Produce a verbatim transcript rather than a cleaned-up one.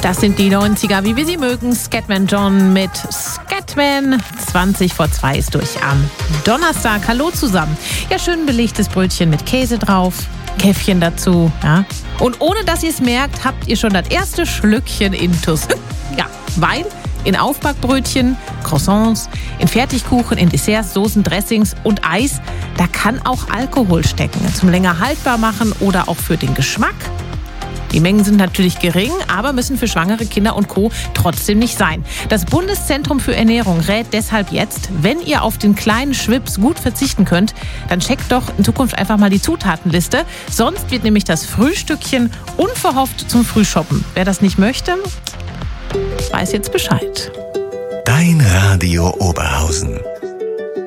Das sind die neunziger, wie wir sie mögen. Scatman John mit Scatman. zwanzig vor zwei ist durch am Donnerstag. Hallo zusammen. Ja, schön belegtes Brötchen mit Käse drauf. Käffchen dazu. Ja. Und ohne dass ihr es merkt, habt ihr schon das erste Schlückchen intus. Ja, weil in Aufbackbrötchen, Croissants, in Fertigkuchen, in Desserts, Soßen, Dressings und Eis, da kann auch Alkohol stecken. Zum länger haltbar machen oder auch für den Geschmack. Die Mengen sind natürlich gering, aber müssen für schwangere Kinder und Co. trotzdem nicht sein. Das Bundeszentrum für Ernährung rät deshalb jetzt, wenn ihr auf den kleinen Schwips gut verzichten könnt, dann checkt doch in Zukunft einfach mal die Zutatenliste. Sonst wird nämlich das Frühstückchen unverhofft zum Frühshoppen. Wer das nicht möchte, weiß jetzt Bescheid. Dein Radio Oberhausen.